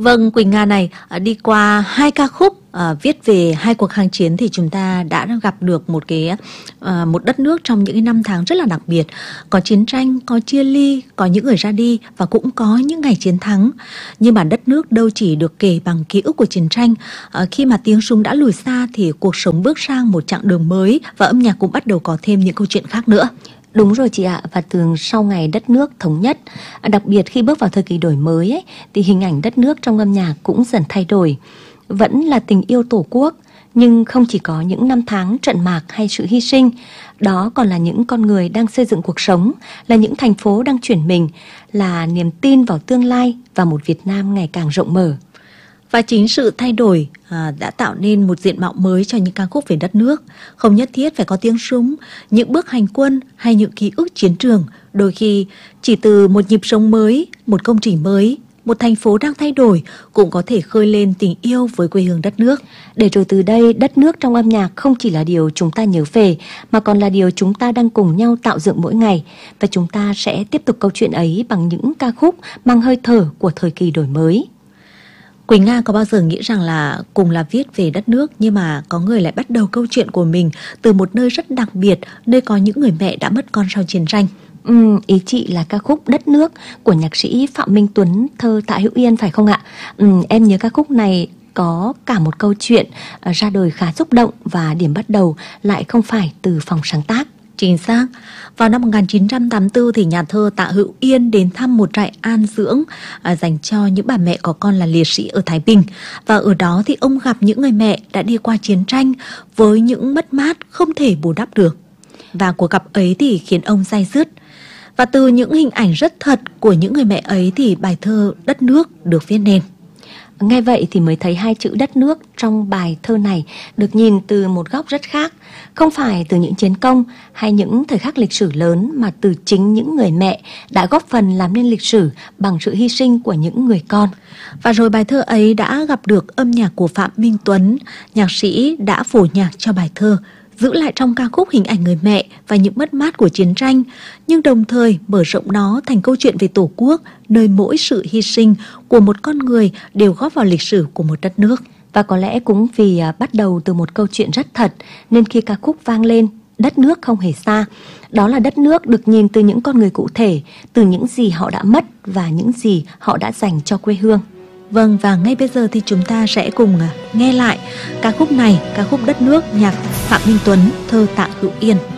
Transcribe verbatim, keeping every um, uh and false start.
Vâng, Quỳnh Nga này, à, đi qua hai ca khúc à, viết về hai cuộc kháng chiến thì chúng ta đã gặp được một cái à, một đất nước trong những cái năm tháng rất là đặc biệt. Có chiến tranh, có chia ly, có những người ra đi và cũng có những ngày chiến thắng. Nhưng mà đất nước đâu chỉ được kể bằng ký ức của chiến tranh. À, khi mà tiếng súng đã lùi xa thì cuộc sống bước sang một chặng đường mới và âm nhạc cũng bắt đầu có thêm những câu chuyện khác nữa. Đúng rồi chị ạ, và thường sau ngày đất nước thống nhất, đặc biệt khi bước vào thời kỳ đổi mới ấy, thì hình ảnh đất nước trong âm nhạc cũng dần thay đổi. Vẫn là tình yêu tổ quốc, nhưng không chỉ có những năm tháng trận mạc hay sự hy sinh, đó còn là những con người đang xây dựng cuộc sống, là những thành phố đang chuyển mình, là niềm tin vào tương lai và một Việt Nam ngày càng rộng mở. Và chính sự thay đổi à, đã tạo nên một diện mạo mới cho những ca khúc về đất nước. Không nhất thiết phải có tiếng súng, những bước hành quân hay những ký ức chiến trường. Đôi khi chỉ từ một nhịp sống mới, một công trình mới, một thành phố đang thay đổi cũng có thể khơi lên tình yêu với quê hương đất nước. Để rồi từ đây, đất nước trong âm nhạc không chỉ là điều chúng ta nhớ về, mà còn là điều chúng ta đang cùng nhau tạo dựng mỗi ngày. Và chúng ta sẽ tiếp tục câu chuyện ấy bằng những ca khúc mang hơi thở của thời kỳ đổi mới. Quỳnh Nga có bao giờ nghĩ rằng là cùng là viết về đất nước nhưng mà có người lại bắt đầu câu chuyện của mình từ một nơi rất đặc biệt, nơi có những người mẹ đã mất con sau chiến tranh? Ừ, ý chị là ca khúc Đất Nước của nhạc sĩ Phạm Minh Tuấn, thơ Tạ Hữu Yên phải không ạ? Ừ, em nhớ ca khúc này có cả một câu chuyện uh, ra đời khá xúc động, và điểm bắt đầu lại không phải từ phòng sáng tác. Chính xác. Vào năm một nghìn chín trăm tám mươi tư thì nhà thơ Tạ Hữu Yên đến thăm một trại an dưỡng à, dành cho những bà mẹ có con là liệt sĩ ở Thái Bình. Và ở đó thì ông gặp những người mẹ đã đi qua chiến tranh với những mất mát không thể bù đắp được. Và cuộc gặp ấy thì khiến ông day dứt. Và từ những hình ảnh rất thật của những người mẹ ấy thì bài thơ Đất Nước được viết nên. Nghe vậy thì mới thấy hai chữ đất nước trong bài thơ này được nhìn từ một góc rất khác. Không phải từ những chiến công hay những thời khắc lịch sử lớn, mà từ chính những người mẹ đã góp phần làm nên lịch sử bằng sự hy sinh của những người con. Và rồi bài thơ ấy đã gặp được âm nhạc của Phạm Minh Tuấn. Nhạc sĩ đã phổ nhạc cho bài thơ, giữ lại trong ca khúc hình ảnh người mẹ và những mất mát của chiến tranh, nhưng đồng thời mở rộng nó thành câu chuyện về Tổ quốc, nơi mỗi sự hy sinh của một con người đều góp vào lịch sử của một đất nước. Và có lẽ cũng vì bắt đầu từ một câu chuyện rất thật, nên khi ca khúc vang lên, đất nước không hề xa. Đó là đất nước được nhìn từ những con người cụ thể, từ những gì họ đã mất và những gì họ đã dành cho quê hương. Vâng, và ngay bây giờ thì chúng ta sẽ cùng nghe lại ca khúc này, ca khúc Đất Nước, nhạc Phạm Minh Tuấn, thơ Tạ Hữu Yên.